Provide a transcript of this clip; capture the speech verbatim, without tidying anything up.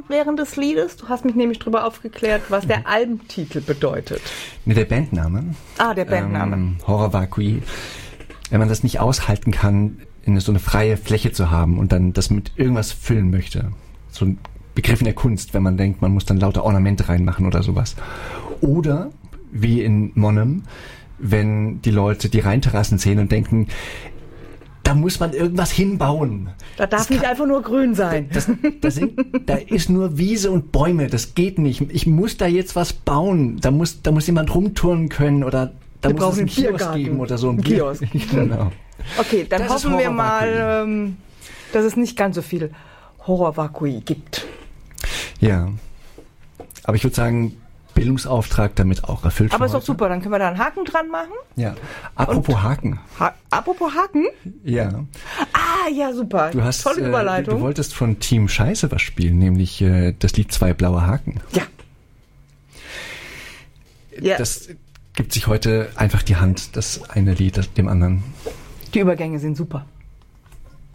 während des Liedes. Du hast mich nämlich darüber aufgeklärt, was der Albentitel bedeutet. Ne, der Bandname. Ah, der Bandname. Ähm, Horror Vacui. Wenn man das nicht aushalten kann, in so eine freie Fläche zu haben und dann das mit irgendwas füllen möchte. So ein Begriff in der Kunst, wenn man denkt, man muss dann lauter Ornamente reinmachen oder sowas. Oder, wie in Monum, wenn die Leute die Rheinterrassen sehen und denken, da muss man irgendwas hinbauen. Da darf das nicht kann, einfach nur grün sein. Das, das sind, da ist nur Wiese und Bäume, das geht nicht. Ich muss da jetzt was bauen. Da muss, da muss jemand rumturnen können oder da wir muss es einen Kiosk geben oder so. Ein Kiosk. Genau. Okay, dann das hoffen wir mal, ähm, dass es nicht ganz so viel Horror Vacui gibt. Ja, aber ich würde sagen, Bildungsauftrag damit auch erfüllt. Aber ist doch super, dann können wir da einen Haken dran machen. Ja, apropos Und, Haken. Ha- apropos Haken? Ja. Ah, ja, super. Du hast, Tolle Überleitung. Äh, du wolltest von Team Scheiße was spielen, nämlich äh, das Lied Zwei blaue Haken. Ja. ja. Das gibt sich heute einfach die Hand, das eine Lied dem anderen. Die Übergänge sind super.